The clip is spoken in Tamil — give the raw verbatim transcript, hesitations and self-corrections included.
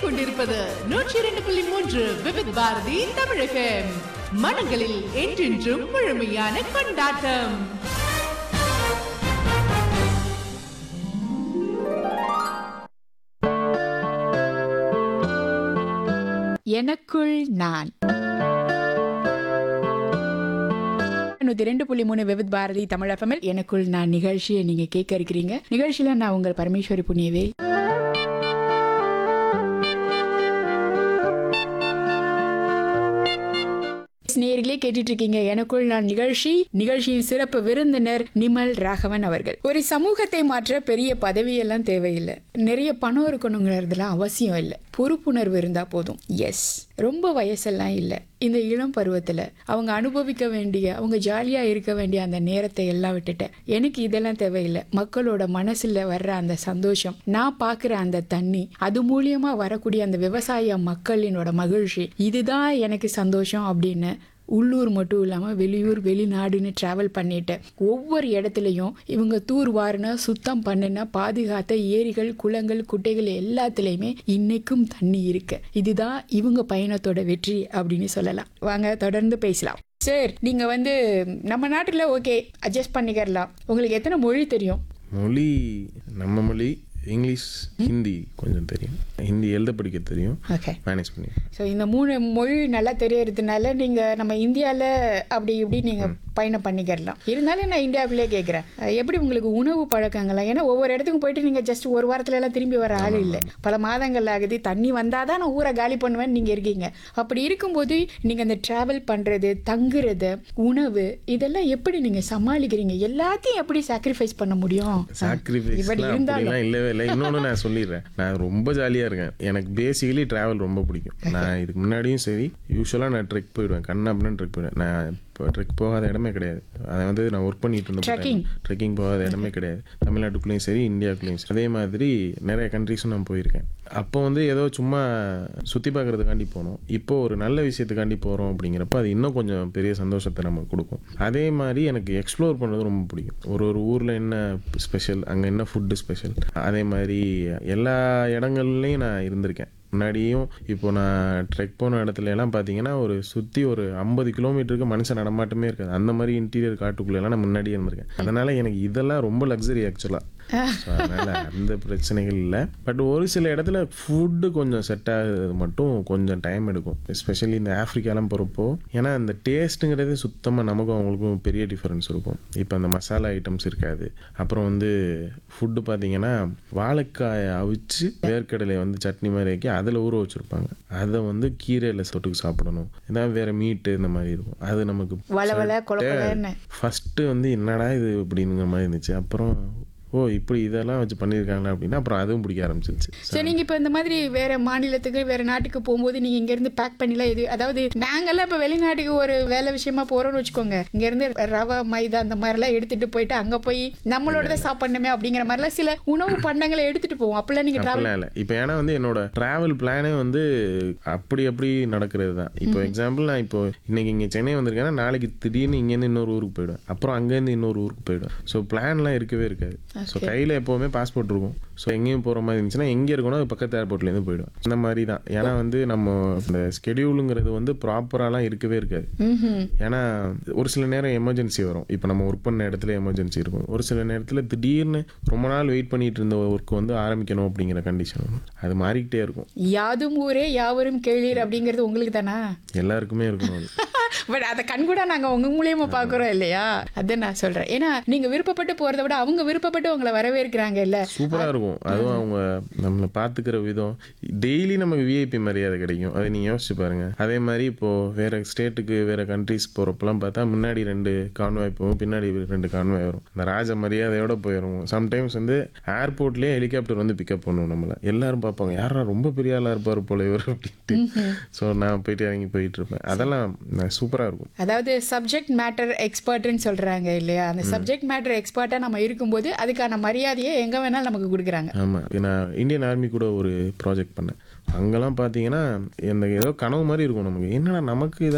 கொண்டிருப்பது நூற்றி இரண்டு புள்ளி மூன்று விவித் பாரதி தமிழகம். மனங்களில் என்றென்றும் முழுமையான கொண்டாட்டம். எனக்குள் நான் நூத்தி ரெண்டு புள்ளி மூணு விவித் பாரதி தமிழ் எஃப்எம்மில் எனக்குள் நான் நிகழ்ச்சியை நீங்க கேட்க இருக்கிறீங்க. நிகழ்ச்சியில நான் உங்கள் பரமேஸ்வரி புண்ணியவே. நேயர்களே கேட்டுட்டு இருக்கீங்க எனக்குள் நான் நிகழ்ச்சி. நிகழ்ச்சியின் சிறப்பு விருந்தினர் நிமல் ராகவன் அவர்கள். ஒரு சமூகத்தை மாற்ற பெரிய பதவியெல்லாம் தேவையில்லை, நிறைய பணம் இருக்கணுங்கிறதுலாம் அவசியம் இல்லை, பொறுப்புணர்வு இருந்தா போதும். எஸ், ரொம்ப வயசெல்லாம் இல்லை. இந்த இளம் பருவத்துல அவங்க அனுபவிக்க வேண்டிய, அவங்க ஜாலியா இருக்க வேண்டிய அந்த நேரத்தை எல்லாம் விட்டுட்டேன். எனக்கு இதெல்லாம் தேவையில்லை. மக்களோட மனசுல வர்ற அந்த சந்தோஷம், நான் பாக்குற அந்த தண்ணி, அது மூலியமா வரக்கூடிய அந்த விவசாய மக்களினோட மகிழ்ச்சி, இதுதான் எனக்கு சந்தோஷம் அப்படின்னு உள்ளூர் மட்டும் இல்லாமல் வெளியூர் வெளிநாடுன்னு ட்ராவல் பண்ணிட்டு ஒவ்வொரு இடத்துலையும் இவங்க தூர் வாருனா, சுத்தம் பண்ணுனா, பாதுகாத்த ஏரிகள் குளங்கள் குட்டைகள் எல்லாத்துலேயுமே இன்னைக்கும் தண்ணி இருக்கு. இதுதான் இவங்க பயணத்தோட வெற்றி அப்படின்னு சொல்லலாம். வாங்க தொடர்ந்து பேசலாம். சார், நீங்க வந்து நம்ம நாட்டில் ஓகே அட்ஜஸ்ட் பண்ணிக்கிறலாம். உங்களுக்கு எத்தனை மொழி தெரியும்? மொழி நம்ம மொழி இங்கிலீஷ், ஹிந்தி கொஞ்சம் தெரியும். ஹிந்தி எழுத படிக்க தெரியும், ஓகே, மேனேஜ் பண்ணி. ஸோ இந்த மூணு மொழி நல்லா தெரியறதுனால நீங்கள் நம்ம இந்தியாவில் அப்படி இப்படி நீங்கள் பயணம் பண்ணிக்கிறலாம். இருந்தாலும் நான் இந்தியாவிலே கேட்குறேன், எப்படி உங்களுக்கு உணவு பழக்கங்கள்லாம்? ஏன்னா ஒவ்வொரு இடத்துக்கும் போயிட்டு நீங்கள் ஜஸ்ட் ஒரு வாரத்துல எல்லாம் திரும்பி வர ஆள் இல்லை, பல மாதங்கள் ஆகுது. தண்ணி வந்தால் தான் நான் ஊரை காலி பண்ணுவேன்னு நீங்கள் இருக்கீங்க. அப்படி இருக்கும்போது நீங்கள் அந்த ட்ராவல் பண்ணுறது, தங்குறது, உணவு, இதெல்லாம் எப்படி நீங்கள் சமாளிக்கிறீங்க? எல்லாத்தையும் எப்படி சாக்ரிஃபைஸ் பண்ண முடியும்? சாக்ரிஃபைஸ் இருந்தாலும் இல்லவே இல்லை. இன்னொன்று நான் சொல்லிடுறேன், நான் ரொம்ப ஜாலியாக இருக்கேன். எனக்கு பேசிக்கலி ட்ராவல் ரொம்ப பிடிக்கும். நான் இதுக்கு முன்னாடியும் சரி, யூஸ்வலாக நான் ட்ரெக் போயிடுவேன், கண்ணா அப்படின்னு ட்ரெக் போயிடுவேன். நான் இப்போ ட்ரெக் போகாத இடமே கிடையாது. அதை வந்து நான் ஒர்க் பண்ணிட்டு இருந்தேன். ட்ரெக்கிங் போகாத இடமே கிடையாது, தமிழ்நாட்டுக்குள்ளேயும் சரி இந்தியாவுக்குள்ளேயும் சரி. அதே மாதிரி நிறைய கண்ட்ரிஸும் நான் போயிருக்கேன். அப்போ வந்து ஏதோ சும்மா சுற்றி பார்க்குறதுக்காண்டி போனோம். இப்போ ஒரு நல்ல விஷயத்துக்காண்டி போகிறோம் அப்படிங்கிறப்ப அது இன்னும் கொஞ்சம் பெரிய சந்தோஷத்தை நமக்கு கொடுக்கும். அதே மாதிரி எனக்கு எக்ஸ்ப்ளோர் பண்ணுறது ரொம்ப பிடிக்கும். ஒரு ஒரு ஊரில் என்ன ஸ்பெஷல், அங்கே என்ன ஃபுட்டு ஸ்பெஷல், அதே மாதிரி எல்லா இடங்கள்லையும் நான் இருந்திருக்கேன். முன்னாடியும் இப்போ நான் ட்ரெக் போன இடத்துல எல்லாம் பார்த்தீங்கன்னா ஒரு சுற்றி ஒரு ஐம்பது கிலோமீட்டருக்கு மனுஷன் நடமாட்டமே இருக்காது. அந்த மாதிரி இன்டீரியர் காட்டுக்குள்ளெல்லாம் நான் முன்னாடியே இருந்திருக்கேன். அதனால் எனக்கு இதெல்லாம் ரொம்ப லக்ஸரி ஆக்சுவலாக. ஸோ அதனால் அந்த பிரச்சனைகள் இல்லை. பட் ஒரு சில இடத்துல ஃபுட்டு கொஞ்சம் செட் ஆகுது மட்டும் கொஞ்சம் டைம் எடுக்கும். எஸ்பெஷலி இந்த ஆஃப்ரிக்காலாம் போகிறப்போ, ஏன்னா அந்த டேஸ்ட்டுங்கிறது சுத்தமாக நமக்கும் அவங்களுக்கும் பெரிய டிஃப்ரென்ஸ் இருக்கும். இப்போ அந்த மசாலா ஐட்டம்ஸ் இருக்காது. அப்புறம் வந்து ஃபுட்டு பார்த்தீங்கன்னா வாழைக்காயை அவிச்சு வேர்க்கடலையை வந்து சட்னி மாதிரி ஆக்கி அதில் ஊற வச்சுருப்பாங்க. அதை வந்து கீரையில் தொட்டுக்கு சாப்பிடணும். ஏதாவது வேறு மீட்டு இந்த மாதிரி இருக்கும். அது நமக்கு ஃபஸ்ட்டு வந்து என்னடா இது அப்படிங்கிற மாதிரி இருந்துச்சு. அப்புறம் ஓ இப்படி இதெல்லாம் வச்சு பண்ணியிருக்காங்களா அப்படின்னா அப்புறம் அதுவும் பிடிக்க ஆரம்பிச்சிருச்சு. சரி, நீங்கள் இப்போ இந்த மாதிரி வேறு மாநிலத்துக்கு வேறு நாட்டுக்கு போகும்போது நீங்கள் இங்கேருந்து பேக் பண்ணிலாம் எது, அதாவது நாங்கள்லாம் இப்போ வெளிநாட்டுக்கு ஒரு வேலை விஷயமா போகிறோன்னு வச்சுக்கோங்க, இங்கேருந்து ரவை மைதா அந்த மாதிரிலாம் எடுத்துகிட்டு போயிட்டு அங்கே போய் நம்மளோட தான் சாப்பிடணுமே அப்படிங்கிற மாதிரிலாம் சில உணவு பண்டங்களை எடுத்துகிட்டு போவோம். அப்படிலாம் நீங்கள் ட்ராவல் இல்லை. இப்போ ஏன்னா வந்து என்னோட ட்ராவல் பிளானே வந்து அப்படி அப்படி நடக்கிறது தான். இப்போ எக்ஸாம்பிள், நான் இப்போ இன்னைக்கு இங்கே சென்னை வந்திருக்கேன்னா நாளைக்கு திடீர்னு இங்கேருந்து இன்னொரு ஊருக்கு போயிடுவேன், அப்புறம் அங்கேருந்து இன்னொரு ஊருக்கு போயிடுவேன். ஸோ பிளான்லாம் இருக்கவே இருக்காது. ஸோ கையில் எப்போவுமே பாஸ்போர்ட் இருக்கும். ஸோ எங்கேயும் போகிற மாதிரி இருந்துச்சுன்னா எங்கே இருக்கணும் அது பக்கத்து ஏர்போர்ட்லேருந்து போயிடும். இந்த மாதிரி தான். ஏன்னா வந்து நம்ம இந்த ஸ்கெடியூலுங்கிறது வந்து ப்ராப்பராலாம் இருக்கவே இருக்காது. ஏன்னா ஒரு சில நேரம் எமர்ஜென்சி வரும். இப்போ நம்ம ஒர்க் பண்ண இடத்துல எமர்ஜென்சி இருக்கும். ஒரு சில நேரத்தில் திடீர்னு ரொம்ப நாள் வெயிட் பண்ணிட்டு இருந்த ஒர்க் வந்து ஆரம்பிக்கணும் அப்படிங்கிற கண்டிஷன் வரும். அது மாறிக்கிட்டே இருக்கும். யாதும் ஊரே யாவரும் கேளீர் அப்படிங்கிறது உங்களுக்கு தானா? எல்லாருக்குமே இருக்கணும் அது. பட் அதை கண்கூட நாங்கள் உங்க மூலியமா பார்க்குறோம் இல்லையா? அதை நான் சொல்கிறேன். ஏன்னா நீங்கள் விருப்பப்பட்டு போகிறத விட அவங்க விருப்பப்பட்டு உங்களை வரவேற்கிறாங்க இல்லை? சூப்பராக இருக்கும். அதுவும் அவங்க நம்மளை பார்த்துக்கிற விதம், டெய்லி நமக்கு விஐபி மரியாதை கிடைக்கும். அதை நீங்கள் யோசிச்சு பாருங்கள். அதே மாதிரி இப்போது வேறு ஸ்டேட்டுக்கு வேறு கண்ட்ரிஸ் போகிறப்பெல்லாம் பார்த்தா முன்னாடி ரெண்டு கான்வாய் போகும், பின்னாடி ரெண்டு கான்வாய் வரும். இந்த ராஜ மரியாதையோடு போயிடும். சம்டைம்ஸ் வந்து ஏர்போர்ட்லேயே ஹெலிகாப்டர் வந்து பிக்கப் பண்ணுவோம் நம்மளை. எல்லாரும் பார்ப்பாங்க, யாரா ரொம்ப பெரிய ஆளாக இருப்பார் போல இவர் அப்படின்ட்டு. ஸோ நான் போயிட்டு இறங்கி போயிட்டு இருப்பேன். அதெல்லாம் சூப்பராக இருக்கும். அதாவது சப்ஜெக்ட் மேட்டர் எக்ஸ்பர்ட்னு சொல்கிறாங்க இல்லையா? அந்த சப்ஜெக்ட் மேட்டர் எக்ஸ்பர்ட்டாக நம்ம இருக்கும்போது அதுக்கான மரியாதையை எங்கே வேணாலும் நமக்கு கொடுக்குறாங்க. ஆமாம். நான் இந்தியன் ஆர்மி கூட ஒரு ப்ராஜெக்ட் பண்ணேன். அங்கெல்லாம் பார்த்தீங்கன்னா இந்த ஏதோ கனவு மாதிரி இருக்கும் நமக்கு. என்னடா நமக்கு